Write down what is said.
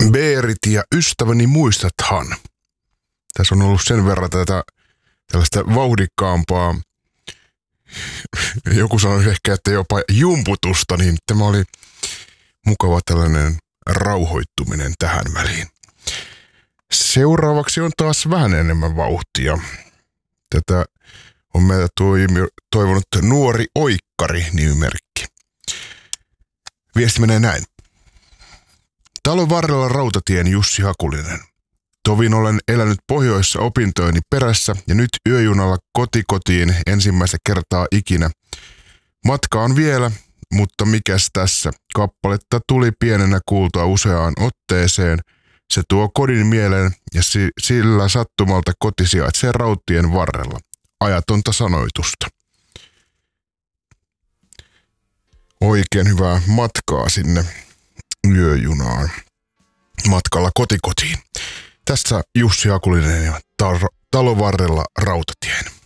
Beerit ja ystäväni, muistathan. Tässä on ollut sen verran tällaista vauhdikkaampaa, joku sanoi ehkä, että jopa jumputusta, niin tämä oli mukava tällainen rauhoittuminen tähän väliin. Seuraavaksi on taas vähän enemmän vauhtia. Tätä on meiltä toivonut Nuori Oikkari-nimimerkki. Viesti menee näin. Talon varrella rautatien Jussi Hakulinen. Tovin olen elänyt pohjoissa opintojeni perässä ja nyt yöjunalla kotiin ensimmäistä kertaa ikinä. Matka on vielä, mutta mikäs tässä? Kappaletta tuli pienenä kuultua useaan otteeseen. Se tuo kodin mieleen ja sillä sattumalta koti sijaitsee rautien varrella. Ajatonta sanoitusta. Oikein hyvää matkaa sinne yöjunaan. Matkalla kotiin. Tässä Jussi Hakulinen ja talon varrella rautatien.